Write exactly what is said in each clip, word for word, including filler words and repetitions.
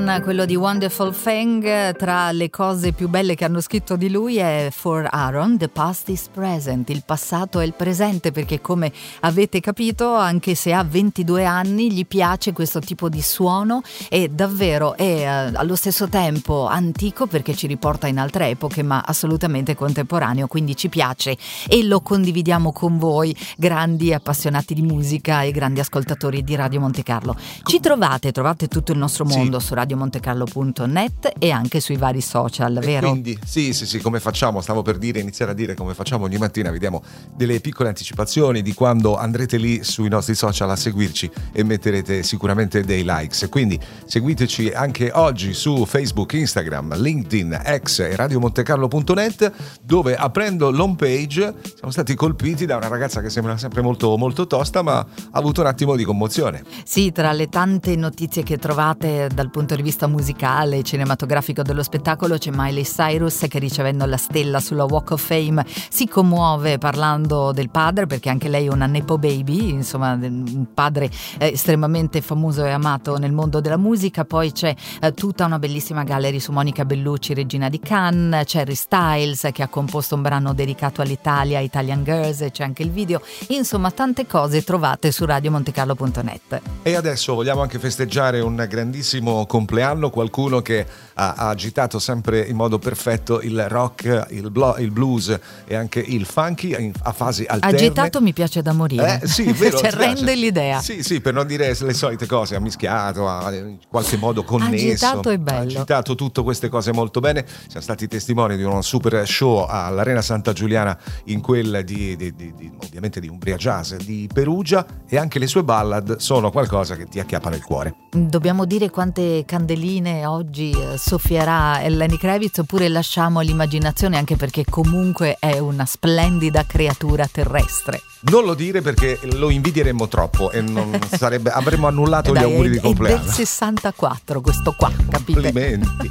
Aaron, quello di Wonderful Thing. Tra le cose più belle che hanno scritto di lui è For Aaron, The Past is Present, il passato è il presente, perché come avete capito, anche se ha ventidue anni, gli piace questo tipo di suono e davvero è allo stesso tempo antico perché ci riporta in altre epoche, ma assolutamente contemporaneo, quindi ci piace e lo condividiamo con voi, grandi appassionati di musica e grandi ascoltatori di Radio Monte Carlo. Ci trovate, trovate tutto il nostro mondo sì. su radio monte carlo punto net e anche sui vari social, e vero? Quindi sì, sì, sì, come facciamo? Stavo per dire, iniziare a dire come facciamo ogni mattina, vediamo delle piccole anticipazioni di quando andrete lì sui nostri social a seguirci e metterete sicuramente dei likes. Quindi seguiteci anche oggi su Facebook, Instagram, LinkedIn, X e radio monte carlo punto net, dove aprendo l'home page siamo stati colpiti da una ragazza che sembra sempre molto molto tosta, ma ha avuto un attimo di commozione. Sì, tra le tante notizie che trovate dal punto di vista musicale e cinematografico dello spettacolo c'è Miley Cyrus che, ricevendo la stella sulla Walk of Fame, si commuove parlando del padre, perché anche lei è una nepo baby, insomma un padre eh, estremamente famoso e amato nel mondo della musica. Poi c'è eh, tutta una bellissima gallery su Monica Bellucci, regina di Cannes, c'è Harry Styles che ha composto un brano dedicato all'Italia, Italian Girls, e c'è anche il video. Insomma, tante cose trovate su radio monte carlo punto net. E adesso vogliamo anche festeggiare un grandissimo compleanno, qualcuno che ha, ha agitato sempre in modo perfetto il rock, il, blo- il blues e anche il funky in, a fasi alterne. Agitato mi piace da morire. Eh, sì, vero, cioè, rende l'idea. Sì, sì, per non dire le solite cose, ha mischiato, ha in qualche modo connesso. Agitato e bello. Ha agitato tutte queste cose molto bene. Siamo stati testimoni di uno super show all'Arena Santa Giuliana, in quel di, di, di, di ovviamente di Umbria Jazz di Perugia, e anche le sue ballad sono qualcosa che ti acchiappa nel cuore. Dobbiamo dire quante candeline oggi eh, soffierà Lenny Kravitz, oppure lasciamo all'immaginazione, anche perché comunque è una splendida creatura terrestre? Non lo dire, perché lo invidieremmo troppo e non sarebbe, avremmo annullato Dai, gli auguri è, di compleanno. È del sessantaquattro questo qua, capite? Complimenti.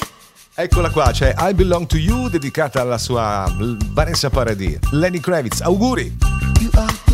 Eccola qua, c'è I Belong to You, dedicata alla sua Vanessa Paradis. Lenny Kravitz, auguri!